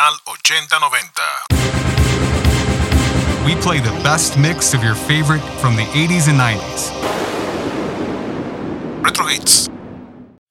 Canal 8090. We play the best mix of your favorite from the 80s and 90s. Retro Hits.